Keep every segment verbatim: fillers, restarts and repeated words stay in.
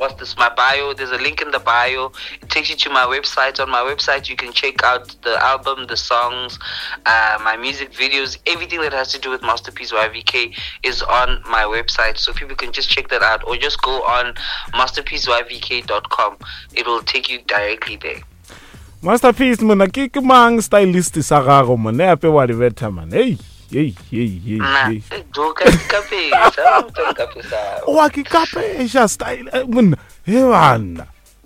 what's this? My bio. There's a link in the bio. It takes you to my website. On my website, you can check out the album, the songs, uh, my music videos, everything that has to do with Masterpiece Y V K is on my website. So people can just check that out, or just go on masterpiece y v k dot com. It will take you directly there. Masterpiece, mona ke ke mang stylist sa gago mona ape wa di beta man. Hey. Hey, hey, hey, nah, hey. Do ka kape, sa ka kape sa. Wa ke kape ja style mun. Hey man.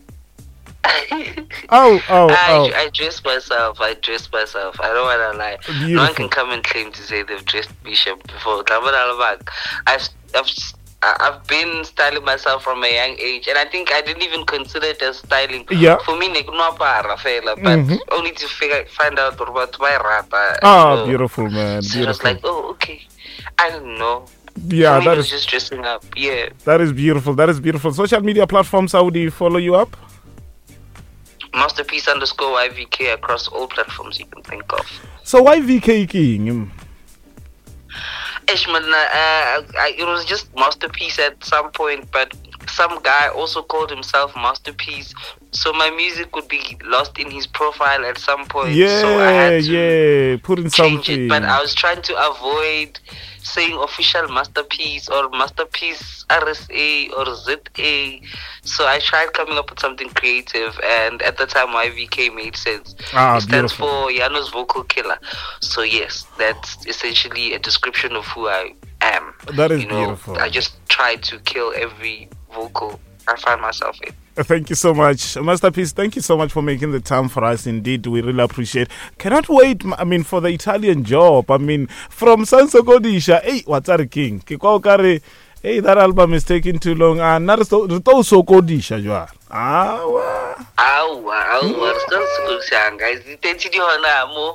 Oh, oh, I, oh. I dress myself. I dress myself. I don't want to lie. Beautiful. No one can come and claim to say they've dressed Bishop before. I've, I've, I've been styling myself from a young age, and I think I didn't even consider it as styling. Yeah. For me, but mm-hmm. only to figure, find out what my rata. Oh, beautiful, man. So beautiful. I was like, oh, okay. I don't know. Yeah, for me, that it was is just dressing up. Yeah. That is beautiful. That is beautiful. Social media platforms, how do you follow you up? Masterpiece underscore Y V K across all platforms you can think of. So Y V K king. Ishman, uh, I, it was just Masterpiece at some point, but some guy also called himself Masterpiece, so my music would be lost in his profile at some point. Yeah, so I had to yeah, put in change something. it, but I was trying to avoid saying official Masterpiece or Masterpiece R S A or Z A, so I tried coming up with something creative, and at the time Y V K made sense. Ah, it stands beautiful. for Yano's Vocal Killer, so yes, that's essentially a description of who I am. That is you know, beautiful. I just try to kill every vocal I find myself in. Thank you so much, Masterpiece. Thank you so much for making the time for us. Indeed, we really appreciate. Cannot wait. I mean, for the Italian job. I mean, from Sanso Godisha. Hey, what's our king? Kikokare. Hey, that album is taking too long. Ah, not so so Godisha, you are. Ah, wow. Awa, awa, Sanso Godisha, guys. The tension you have more.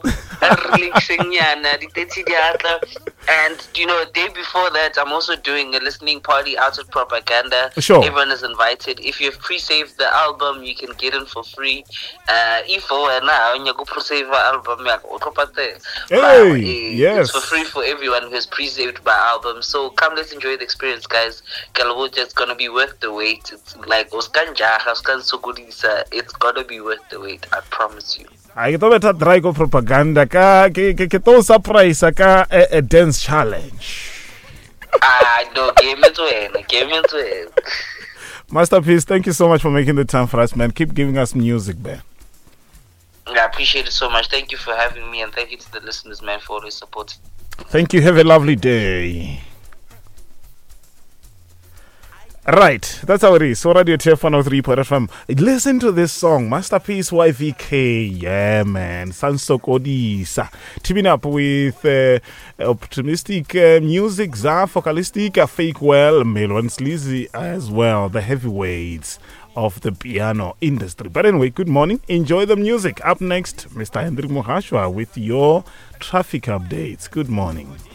And you know, a day before that, I'm also doing a listening party out at Propaganda. Sure. Everyone is invited. If you've pre-saved the album, you can get in for free. Uh, if now when you go pre-save the album, hey, yes, it's for free for everyone who has pre-saved my album. So come, let's enjoy the experience, guys. It's gonna be worth the wait. It's like Oskanja, Oskan It's gonna be worth the wait. I promise you. I thought that try go Propaganda ka ke ke ke to surprise ka a, a dance challenge. I know, give me to it, give me to it. Masterpiece, thank you so much for making the time for us, man. Keep giving us music, man. I appreciate it so much. Thank you for having me, and thank you to the listeners, man, for always supporting. Thank you. Have a lovely day. Right, that's how it is. So Radio T F one oh three point F M. Listen to this song, Masterpiece Y V K. Yeah, man. Sanso Kodisa. Teaming up with uh, optimistic uh, music, Za, Focalistic, uh, Fake Well, Melon Sleazy as well. The heavyweights of the piano industry. But anyway, good morning. Enjoy the music. Up next, Mister Hendrik Mohashwa with your traffic updates. Good morning.